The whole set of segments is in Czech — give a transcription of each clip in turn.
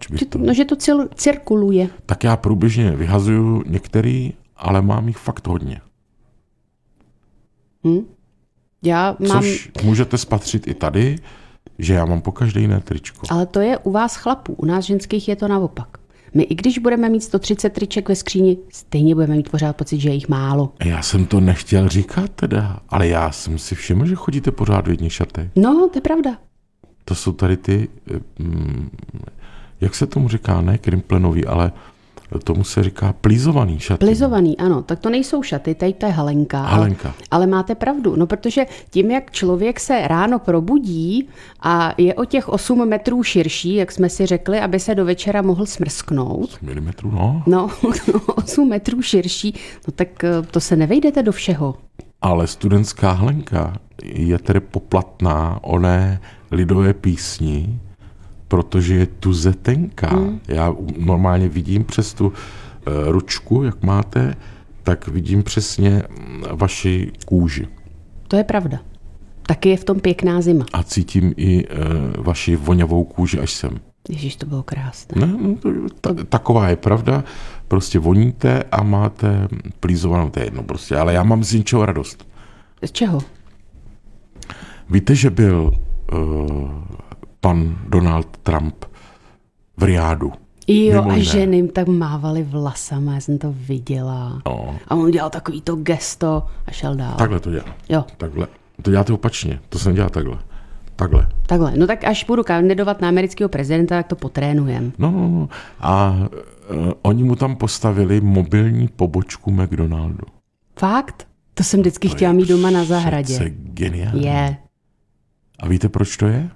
Že to cirkuluje. Tak já průběžně vyhazuju některý, ale mám jich fakt hodně. Což můžete spatřit i tady, že já mám po každé jiné tričko. Ale to je u vás chlapů, u nás ženských je to naopak. My i když budeme mít 130 triček ve skříni, stejně budeme mít pořád pocit, že je jich málo. Já jsem to nechtěl říkat teda, ale já jsem si všiml, že chodíte pořád v jedných šatech. No, to je pravda. To jsou tady ty, jak se tomu říká, ne krimplenový, ale tomu se říká plízovaný šaty. Plízovaný, ano. Tak to nejsou šaty, tady to je halenka. Halenka. Ale máte pravdu, no protože tím, jak člověk se ráno probudí a je o těch 8 metrů širší, jak jsme si řekli, aby se do večera mohl smrsknout. 8 milimetrů, no. No, 8 metrů širší, no tak to se nevejdete do všeho. Ale studentská halenka je tedy poplatná oné lidové písni, protože je tuze tenká. Já normálně vidím přes tu ručku, jak máte, tak vidím přesně vaši kůži. To je pravda. Taky je v tom pěkná zima. A cítím i vaši voňavou kůži až sem. Ježiš, to bylo krásné. Ne, taková je pravda. Prostě voníte a máte plízovanou, to je jedno prostě. Ale já mám z něčeho radost. Z čeho? Víte, že byl pan Donald Trump v Riádu? Jo, a ženy jim tak mávaly vlasama, já jsem to viděla. No. A on dělal takový to gesto a šel dál. Takhle to dělá. Jo. Takhle. To děláte opačně. To jsem dělal takhle. Takhle. No tak až budu kandidovat na amerického prezidenta, tak to potrénujem. No. A oni mu tam postavili mobilní pobočku McDonaldu. Fakt? To jsem vždycky chtěla mít doma na zahradě. To je geniální. Je. A víte, proč to je?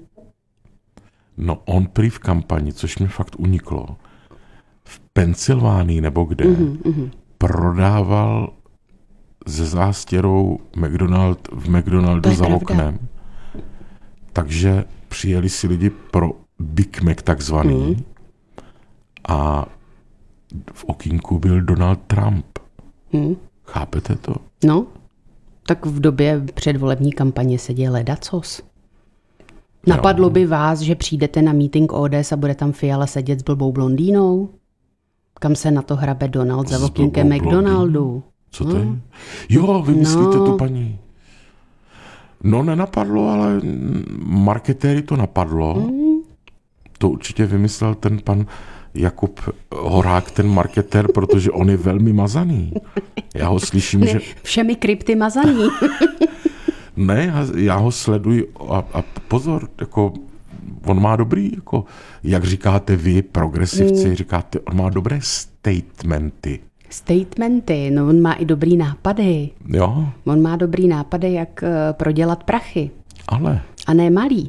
No on prý v kampani, což mi fakt uniklo, v Pensylvánii nebo kde, prodával se zástěrou v McDonaldu za oknem. Takže přijeli si lidi pro Big Mac takzvaný a v okýnku byl Donald Trump. Chápete to? No, tak v době předvolební kampaně se děje ledacos. Napadlo by vás, že přijdete na meeting ODS a bude tam Fiala sedět s blbou blondýnou? Kam se na to hrabe Donald za okýnkem McDonaldu? Co to je? Jo, vy myslíte tu paní. No, nenapadlo, ale marketéry to napadlo. To určitě vymyslel ten pan Jakub Horák, ten marketér, protože on je velmi mazaný. Já ho slyším, že... Všemi krypty mazaný. Ne, já ho sleduji a pozor, jako on má dobrý, jako, jak říkáte vy, progresivci, říkáte, on má dobré statementy. Statementy, no on má i dobrý nápady. Jo. On má dobrý nápady, jak prodělat prachy. Ale. A ne malý.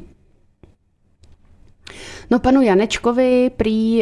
No panu Janečkovi prý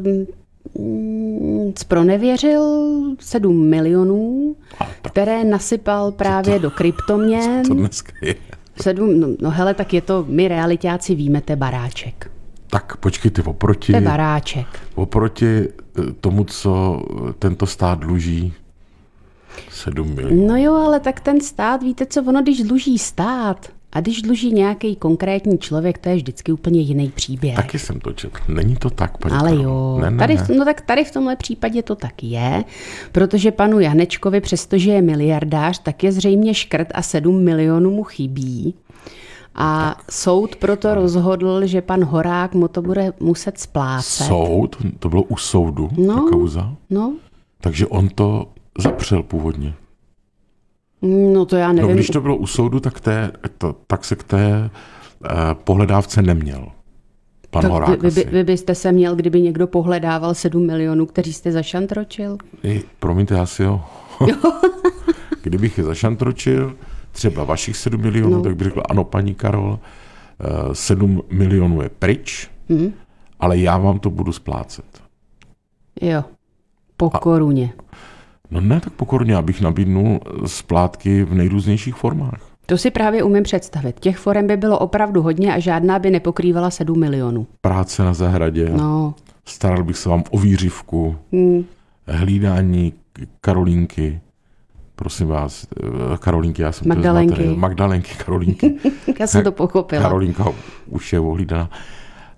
zpronevěřil 7 milionů, které nasypal právě do kryptoměn. Co dneska je? 7, no hele, tak je to, my realitáci víme, to je baráček. Tak počkejte, oproti... To je baráček. Oproti tomu, co tento stát dluží, 7 milionů. No jo, ale tak ten stát, víte co, ono, když dluží stát a když dluží nějaký konkrétní člověk, to je vždycky úplně jiný příběh. Taky jsem to četl. Není to tak, paní Ale Karol. jo, Ne. No tak tady v tomhle případě to tak je, protože panu Janečkovi, přestože je miliardář, tak je zřejmě škrt a 7 milionů mu chybí. A soud proto rozhodl, že pan Horák mu to bude muset splácet. Soud? To bylo u soudu, ta kauza? No. Takže on to zapřel původně. No to já nevím. No, když to bylo u soudu, tak se k té pohledávce neměl. Pan Horák vy byste se měl, kdyby někdo pohledával 7 milionů, kteří jste zašantročil? Promiňte, já si jo. Kdybych je zašantročil, třeba vašich 7 milionů, tak bych řekl, ano, paní Karol, 7 milionů je pryč, ale já vám to budu splácet. Jo, po koruně. No ne, tak po koruně, abych nabídnul splátky v nejrůznějších formách. To si právě umím představit. Těch forem by bylo opravdu hodně a žádná by nepokrývala 7 milionů. Práce na zahradě, staral bych se vám o výřivku, hlídání Karolínky, prosím vás, Karolínky, já jsem Magdalenky. Magdalenky, Karolínky. Já jsem to pochopila. Karolínka už je ohlídaná.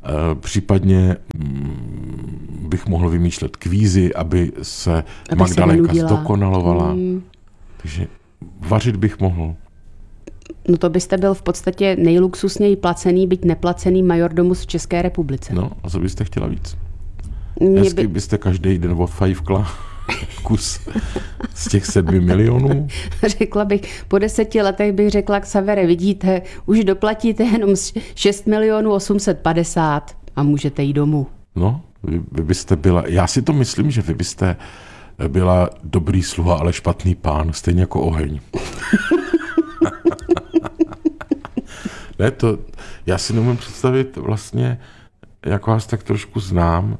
Případně bych mohl vymýšlet kvízy, aby se Magdalénka zdokonalovala. Takže vařit bych mohl. No to byste byl v podstatě nejluxusněji placený, byť neplacený majordomus v České republice. No, a co byste chtěla víc? Hezky byste každý den odfajfkla kus z těch 7 milionů. Řekla bych, po 10 letech bych řekla, Xavere, vidíte, už doplatíte jenom 6 milionů 850 a můžete jít domů. No, vy byste byla, já si to myslím, že vy byste byla dobrý sluha, ale špatný pán, stejně jako oheň. Ne, to, já si nemůžu představit vlastně, jak vás tak trošku znám,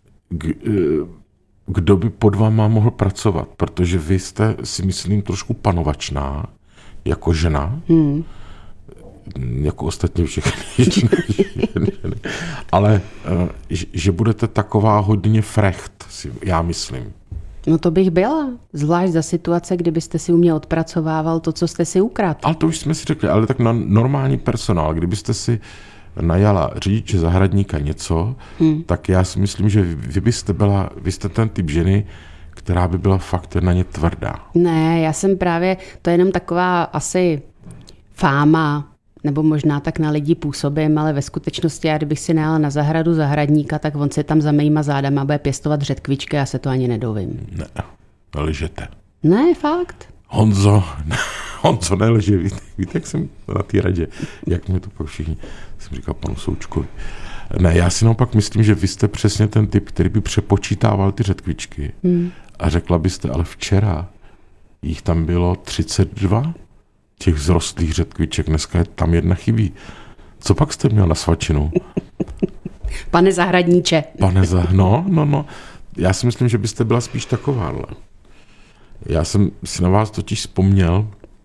kdo by pod váma mohl pracovat, protože vy jste, si myslím, trošku panovačná, jako žena, jako ostatně všechny ženy, ale že budete taková hodně frecht, já myslím. No to bych byla, zvlášť za situace, kdybyste si u mě odpracovával to, co jste si ukradl. Ale to už jsme si řekli, ale tak na normální personál, kdybyste si najala řidiče zahradníka něco, tak já si myslím, že vy jste ten typ ženy, která by byla fakt na ně tvrdá. Ne, já jsem právě, to je jenom taková asi fáma, nebo možná tak na lidi působím, ale ve skutečnosti já kdybych si najala na zahradu zahradníka, tak on se tam za mýma zádama bude pěstovat řetkvičky, já se to ani nedovím. Ne, lžete. Ne, fakt. Honzo nelže, víte, jak jsem na té radě, jak mi to pak všichni, jsem říkal panu Součkovi. Ne, já si naopak myslím, že vy jste přesně ten typ, který by přepočítával ty řetkvičky a řekla byste, ale včera jich tam bylo 32 těch vzrostlých řetkviček, dneska je tam jedna chybí. Co pak jste měl na svačinu? Pane zahradníče. No. Já si myslím, že byste byla spíš takováhle. Já jsem si na vás totiž vzpomněl,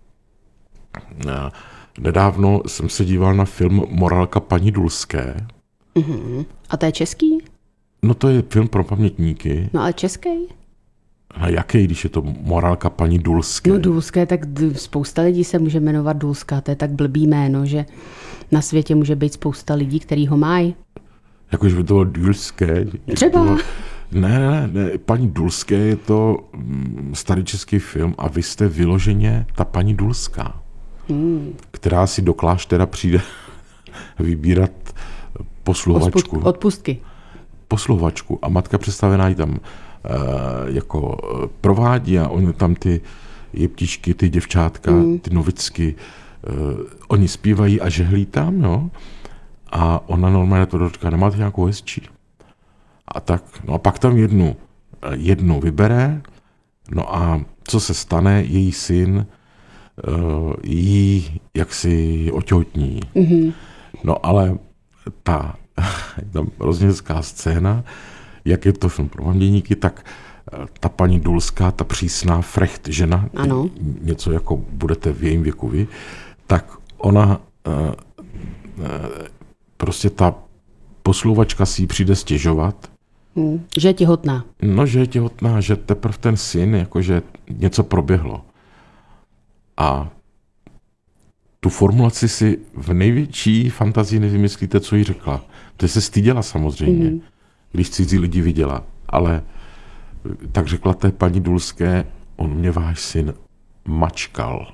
nedávno jsem se díval na film Morálka paní Dulské. A to je český? No to je film pro pamětníky. No ale český? A jaký, když je to Morálka paní Dulské? No Dulské, tak spousta lidí se může jmenovat Dulská, to je tak blbý jméno, že na světě může být spousta lidí, který ho mají. Jakože by to bylo Dulské. Třeba. Ne, paní Dulské je to starý český film a vy jste vyloženě ta paní Dulská, která si do kláštera přijde vybírat posluhovačku. Odpustky. Posluhovačku a matka představená ji tam jako provádí a oni tam ty jeptičky, ty děvčátka, ty novicky, oni zpívají a žehlí tam, jo. A ona normálně to říká, nemáte nějakou hezčí? A tak, no a pak tam jednu vybere, no a co se stane, její syn jí jaksi otěhotní. No ale ta tam hrozně hezká scéna, jak je to film pro pamětníky, tak ta paní Dulská, ta přísná frecht žena, něco jako budete v jejím věku vy, tak ona prostě ta posluhovačka si ji přijde stěžovat. Že je těhotná. No, že je těhotná, že teprve ten syn, jakože něco proběhlo. A tu formulaci si v největší fantazii nevymyslíte, co jí řekla. To se styděla samozřejmě, když cizí lidi viděla. Ale tak řekla té paní Dulské, on mě váš syn mačkal.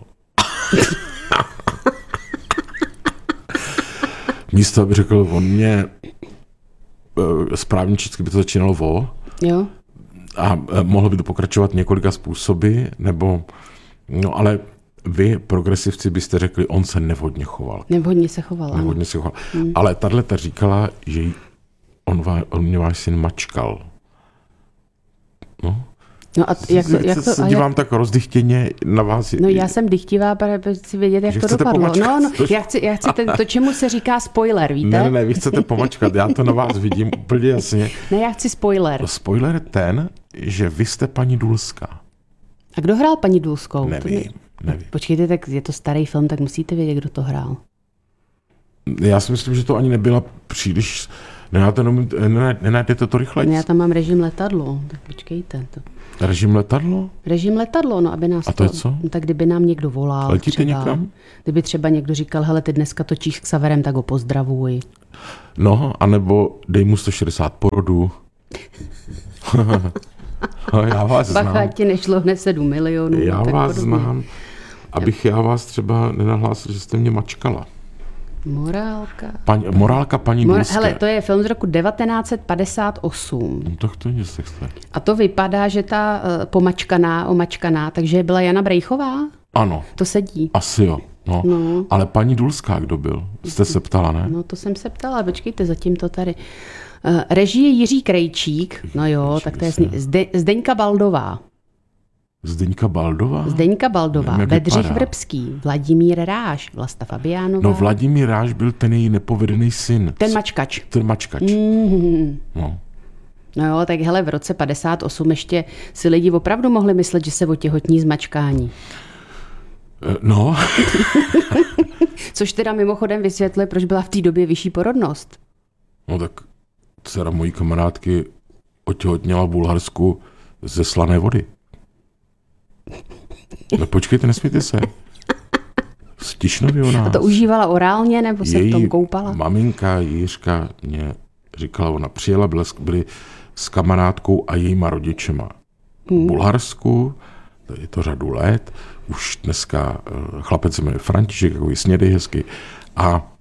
Místo, aby řekl, on mě správně česky by to začínalo vo. Jo. A mohlo by to pokračovat několika způsoby, nebo, no ale vy, progresivci, byste řekli, on se nevhodně choval. Nevhodně se choval. Ale tato říkala, že on mě váš syn mačkal. No. No a jak to se dívám tak rozdychtěně na vás. No já jsem dychtivá, protože chci vědět, jak to dopadlo. No, já chci to, čemu se říká spoiler, víte? Ne, vy chcete pomačkat, já to na vás vidím úplně jasně. Ne, já chci spoiler. Spoiler je ten, že vy jste paní Dulská. A kdo hrál paní Dulskou? Nevím. Počkejte, tak je to starý film, tak musíte vědět, kdo to hrál. Já si myslím, že to ani nebyla příliš Ne, já to nenajdete to rychle. No, já tam mám režim letadlo, tak počkejte. To. Režim letadlo? Režim letadlo, no aby nás a to je co? No, tak kdyby nám někdo volal. Letíte třeba, někam? Kdyby třeba někdo říkal, hele, ty dneska točíš s Xaverem, tak ho pozdravuj. No, anebo dej mu 160 porodů. Já vás znám. Bacha, ti nešlo hned 7 milionů. Já tak vás podobně. znám, abych já vás třeba nenahlásil, že jste mě mačkala. Morálka. Morálka paní Dulské. Hele, to je film z roku 1958. No tak to je něco. A to vypadá, že ta omačkaná, takže byla Jana Brejchová? Ano. To sedí. Asi jo. No. Ale paní Dulská, kdo byl? Jste se ptala, ne? No to jsem se ptala, počkejte, zatím to tady. Režie Jiří Krejčík, no jo, tak to je Zdeňka Baldová. Zdeňka Baldová? Zdeňka Baldová, Nevím, Bedřich Vrbský, Vladimír Ráš, Vlasta Fabiánová. No Vladimír Ráš byl ten její nepovedený syn. Ten mačkač. No. No jo, tak hele, v roce 58 ještě si lidi opravdu mohli myslet, že se otěhotní z mačkání. No. Což teda mimochodem vysvětluje, proč byla v té době vyšší porodnost. No tak dcera mojí kamarádky otěhotněla v Bulharsku ze slané vody. No počkejte, nesmíte se. Z Tišnovy u nás. A to užívala orálně, nebo se v tom koupala? Maminka Jiřka mě říkala, ona přijela, byli s kamarádkou a jejíma rodičema v Bulharsku, je to řadu let, už dneska chlapec se jmenuje František, jako snědej hezky, a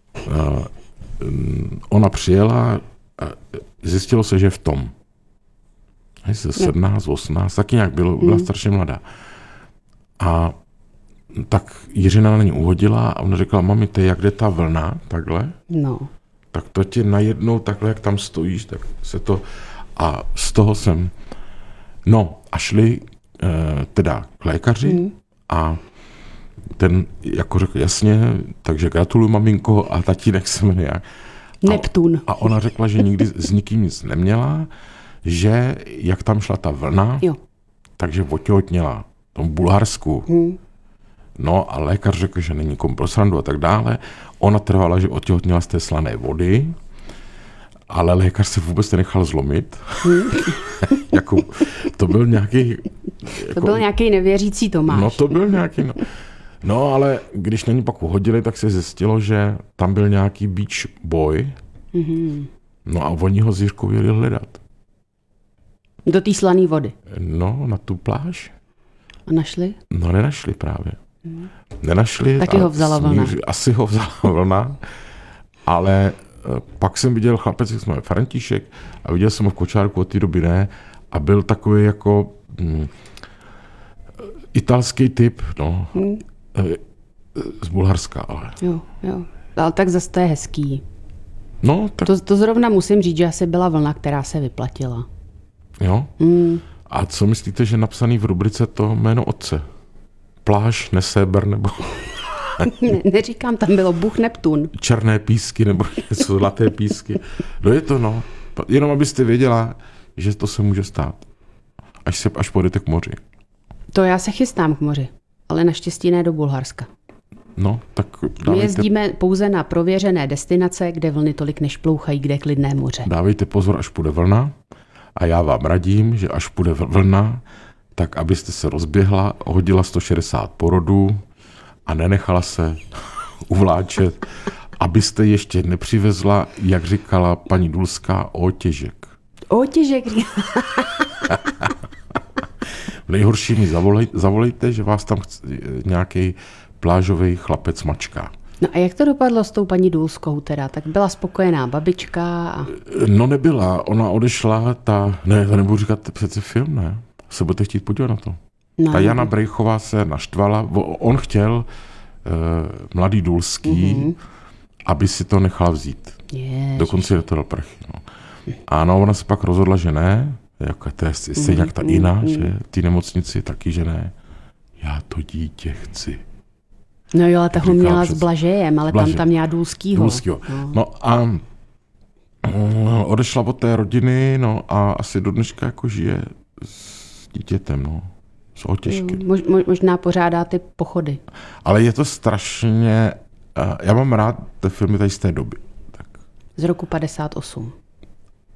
ona přijela a zjistilo se, že v tom. Se 17, 18, taky nějak byla strašně mladá. A tak Jiřina na ní uhodila a ona řekla, mami, ty jak jde ta vlna, takhle? No. Tak to tě najednou takhle, jak tam stojíš, tak se to... A z toho jsem... No, a šli teda k lékaři a ten jako řekl, jasně, takže gratuluju maminko a tatínek se jmenuje. Neptun. A ona řekla, že nikdy s nikým nic neměla, že jak tam šla ta vlna, takže otěhotněla v tom Bulharsku. No a lékař řekl, že není komu pro srandu a tak dále. Ona trvala, že otěhotněla z té slané vody, ale lékař se vůbec nenechal zlomit. Jako, to byl nějaký... To byl nějaký nevěřící Tomáš. No to byl nějaký... No ale když na ní pak uhodili, tak se zjistilo, že tam byl nějaký beach boy. No a oni ho s Jiřkou jeli hledat. Do té slané vody. No, na tu pláž. A našli? No, nenašli právě. Nenašli. Taky ho vzala vlna. Asi ho vzala vlna, ale pak jsem viděl chlapec, jak se jmenuje František, a viděl jsem ho v kočárku od té doby ne, a byl takový jako italský typ, no, z Bulharska, ale. Jo. Ale tak zase to je hezký. No, tak... To zrovna musím říct, že asi byla vlna, která se vyplatila. Jo? A co myslíte, že napsaný v rubrice to jméno otce? Pláž, Neséber, nebo... Neříkám, tam bylo Bůh Neptun. Černé písky, nebo něco, zlaté písky. No je to, no. Jenom abyste věděla, že to se může stát. Až půjdete k moři. To já se chystám k moři, ale naštěstí ne do Bulharska. No, tak dávejte... My jezdíme pouze na prověřené destinace, kde vlny tolik nešplouchají, kde je klidné moře. Dávejte pozor, až půjde vlna. A já vám radím, že až půjde vlna, tak abyste se rozběhla, hodila 160 porodů a nenechala se uvláčet, abyste ještě nepřivezla, jak říkala paní Dulská, otěžek. Otěžek? V nejhorší mi zavolejte, že vás tam nějaký plážový chlapec mačká. No a jak to dopadlo s tou paní Dulskou teda? Tak byla spokojená babička? A... No nebyla, ona odešla, ne, to nebudu říkat přece film, ne? Se budete chtít podívat na to. No, ta Jana Brejchová se naštvala, on chtěl mladý Dulský, aby si to nechala vzít. Dokonce je to dal prachy. No. A no, ona se pak rozhodla, že ne, jako to je stejně jak ta Ina, že ty nemocnici taky, že ne. Já to dítě chci. No jo, ale toho měla s Blažejem, ale tam měla Dulskýho. No a odešla od té rodiny, no a asi do dneška jako žije s dítětem, no. S otěžky. Možná pořádá ty pochody. Ale je to strašně... Já mám rád ty filmy tady z té doby. Tak. Z roku 58.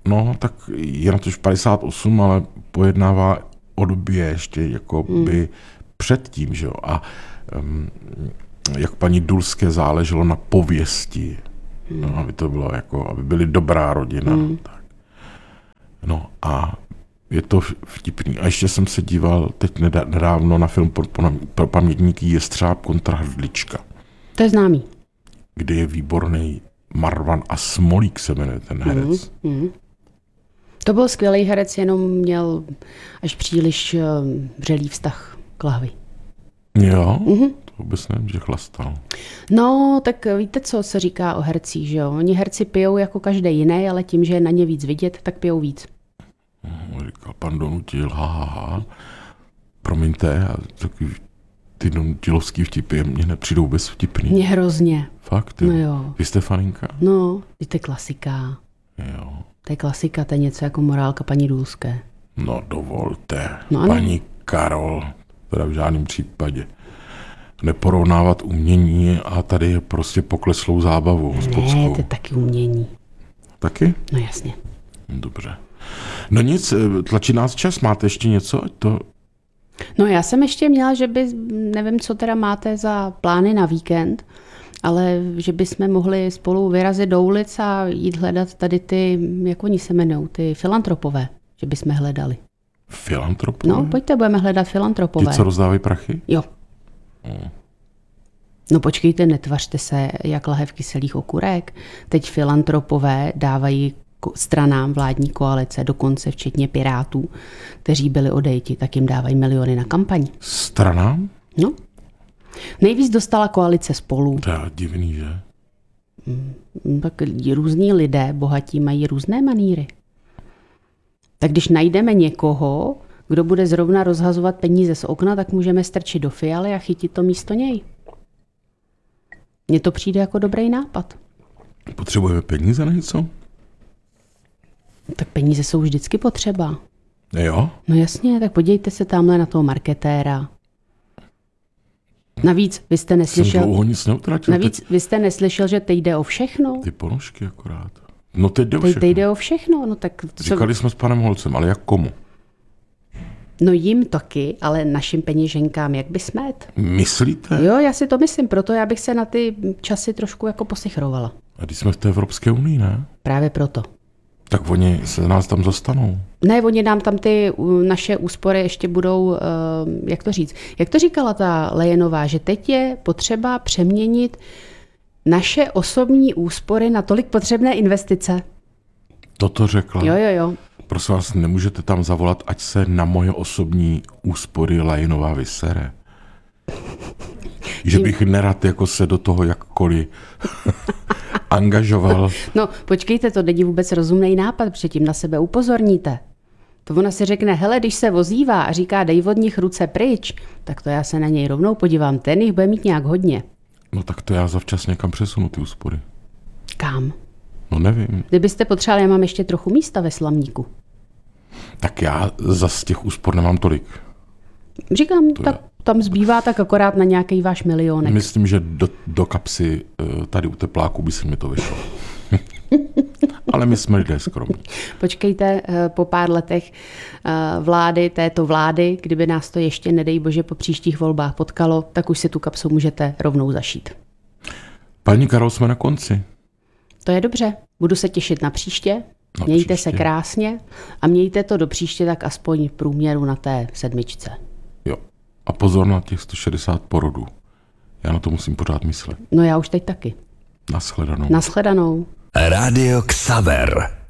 No, tak je na to už 58, ale pojednává o době ještě jako by předtím, že jo. A jak paní Dulské záleželo na pověsti, no, aby to bylo jako, aby byli dobrá rodina. Tak. No a je to vtipný. A ještě jsem se díval teď nedávno na film pro pamětníky Jestřáb kontra Hrdlička. To je známý. Kde je výborný Marwan a Smolík se jmenuje ten herec. To byl skvělý herec, jenom měl až příliš vřelý vztah k lahvi. Jo? To vůbec nevím, že chlastal. No, tak víte, co se říká o hercích, že jo? Oni herci pijou jako každý jiný, ale tím, že je na ně víc vidět, tak pijou víc. Říkal pan Donutil, promiňte, a takový ty donutilovský vtipy mě nepřijdou bez vtipný. Mně hrozně. Fakt, jo? No jo. Vy jste faninka? No, to je klasika. Jo. To je klasika, to je něco jako morálka paní Dulské. No dovolte, No, paní Karol, teda v žádném případě. Neporovnávat umění a tady je prostě pokleslou zábavu hospodskou. Ne, to je taky umění. Taky? No jasně. Dobře. No nic, tlačí nás čas, máte ještě něco? Ať to... No já jsem ještě měla, že by, nevím, co teda máte za plány na víkend, ale že bychom mohli spolu vyrazit do ulic a jít hledat tady ty, jak oni se jmenují, ty filantropové, že bychom hledali. Filantropové? No, pojďte, budeme hledat filantropové. Ti, co rozdávají prachy? Jo. No počkejte, netvařte se jak lahev kyselých okurek. Teď filantropové dávají stranám vládní koalice, dokonce včetně Pirátů, kteří byli odejti, tak jim dávají miliony na kampaň. Stranám? No. Nejvíc dostala koalice Spolu. To je divný, že? Tak různí lidé, bohatí, mají různé maníry. Tak když najdeme někoho, kdo bude zrovna rozhazovat peníze z okna, tak můžeme strčit do Fialy a chytit to místo něj. Mně to přijde jako dobrý nápad. Potřebujeme peníze na něco? Tak peníze jsou vždycky potřeba. Jo? No jasně, tak podívejte se tamhle na toho marketéra. Navíc vy jste neslyšel... Jsem dlouho nic neutratil. Navíc vy jste neslyšel, že teď jde o všechno. Ty ponožky akorát. No teď jde o všechno. Teď jde o všechno. No tak Říkali jsme s panem Holcem, ale jak komu? No jim taky, ale našim peněženkám jak by smet. Myslíte? Jo, já si to myslím, proto já bych se na ty časy trošku jako posichrovala. A když jsme v té Evropské unii, ne? Právě proto. Tak oni se nás tam zastanou. Ne, oni nám tam ty naše úspory ještě budou, jak to říct, jak to říkala ta Lejenová, že teď je potřeba přeměnit naše osobní úspory na tolik potřebné investice. Toto řekla. Jo. Prosím vás, nemůžete tam zavolat, ať se na moje osobní úspory Lajinová vysere. Že bych nerad jako se do toho jakkoliv angažoval. No, počkejte, to není vůbec rozumný nápad, předtím na sebe upozorníte. To ona si řekne, hele, když se vozívá a říká, dej od nich ruce pryč, tak to já se na něj rovnou podívám, ten jich bude mít nějak hodně. No tak to já zavčas někam přesunu ty úspory. Kam? No nevím. Kdybyste potřebovali, já mám ještě trochu místa ve slamníku. Tak já z těch úspor nemám tolik. Říkám, tak tam zbývá tak akorát na nějaký váš milionek. Myslím, že do kapsy tady u tepláku by se mi to vyšlo. Ale my jsme lidé skromní. Počkejte, po pár letech této vlády, kdyby nás to ještě, nedej bože, po příštích volbách potkalo, tak už si tu kapsu můžete rovnou zašít. Paní Karol, jsme na konci. To je dobře. Budu se těšit na příště. Mějte se krásně a mějte to do příště tak aspoň v průměru na té 7. Jo. A pozor na těch 160 porodů. Já na to musím pořád myslet. No já už teď taky. Nashledanou. Nashledanou. Rádio Xaver.